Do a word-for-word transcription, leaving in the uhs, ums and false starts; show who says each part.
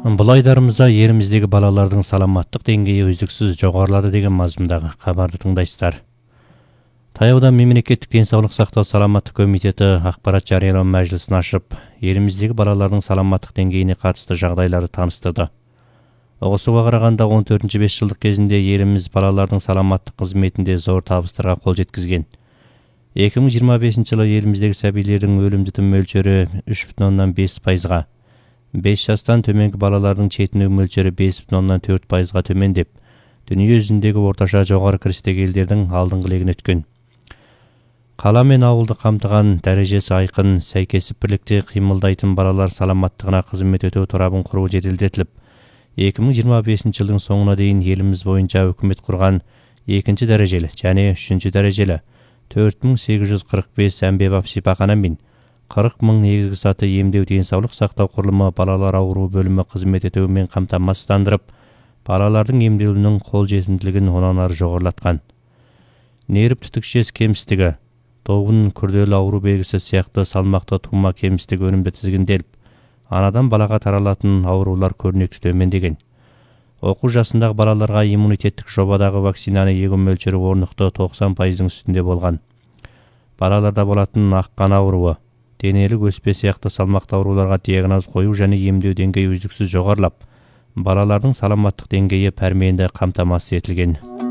Speaker 1: Бұл айдарымызда еліміздегі балалардың саламаттық деңгейі үздіксіз жоғарылады деген мазмұндағы хабарды тыңдайсыздар. Таяуда мемлекеттік денсаулық сақтау саламаттық комитеті ақпарат жариялау мәжілісін ашып, еліміздегі балалардың саламаттық деңгейіне қатысты жағдайларды таныстырды. Оғысуға қарағанда он төртінші бес жылдық кезінде еліміз балалардың саламаттық қызметінде зор табыстарға қол жеткізген. екі мың жиырма бесінші жылы еліміздегі сәбилердің өлім жітім мөлшері үш бүтін оннан бес пайызға, бес жастан төменгі балалардың жетілу мөлшері бес бүтін оннан төрт пайызға төмендеп, дүние жүзіндегі орташа жоғары кірістегі елдердің алдыңғы легін өткен. Қала мен ауылды қамтыған дәрежесі айқын, сәйкесіп бірлікте қимылдайтын балалар саламаттығына қызмет ету торабын құру жеделдетіліп, екі мың жиырма бесінші жылдың соңына дейін еліміз бойынша үкімет құрған екінші дәрежелі және үшінші дәрежелі төрт мың сегіз жүз қырық бес әмбебап шипахана мен қырық мың негізгі саты емдеу денсаулық сақтау құрылымы балалар ауруы бөлімі қызмет етуімен қамтамасыздандырып, балалардың емделуінің қол жетімділігін онан ары жоғарылатқан. Нерв түтікшес кемістігі, тобын күрделі ауру белгісі сияқты салмақты тума кемістігі өнімді тізгінделіп, анадан балаға таралатын аурулар көрнекті төмендеген. Оқу жасындағы балаларға иммунитеттік жобадағы вакцинаны егу мөлшері орнықты тоқсан пайыздың үстінде болған. Балаларда болатын ақ қан ауруы, денелік өспе сияқты салмақты ауруларға диагноз қою және емдеу деңгейі үздіксіз жоғарылап, балалардың саламаттық деңгейі пәрменді қамтамасыз етілген.